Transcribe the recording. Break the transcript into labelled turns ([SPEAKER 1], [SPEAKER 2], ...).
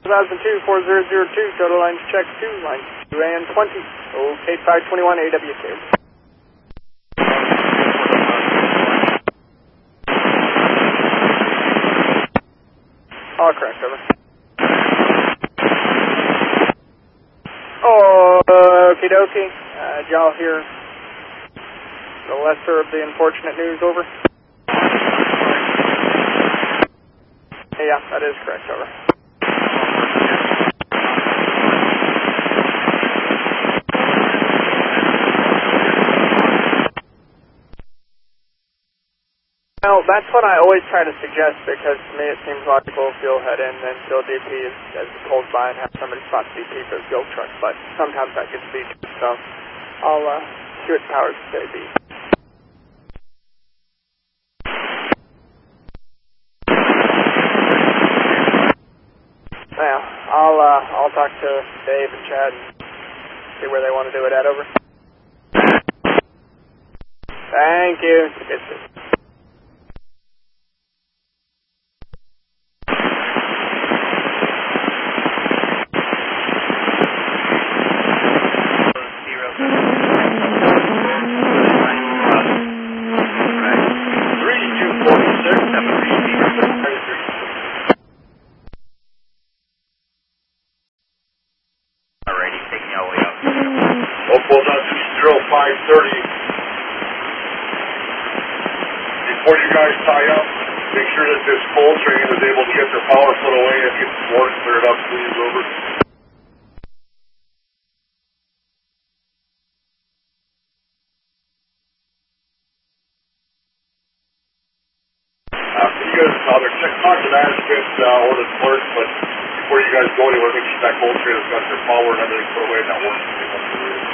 [SPEAKER 1] 2002-4002, total lines check 2, lines 2 and 20. Okay, 521 AWK. All correct, over. Oh, okie dokie. Did y'all hear the lesser of the unfortunate news, over? Yeah, that is correct, over. Well, that's what I always try to suggest, because to me it seems logical if you'll head in and fill DP as pulled by and have somebody spot DP for the field truck, but sometimes that gets beat, so I'll see what powers say be. Well, I'll talk to Dave and Chad and see where they want to do it at, over. Thank you. Good.
[SPEAKER 2] Before you guys tie up, make sure that this coal train is able to get their power put away and get the water cleared up, please, over. You guys talk to management or the clerk, but before you guys go anywhere, make sure that coal train has got their power and everything put away and that works.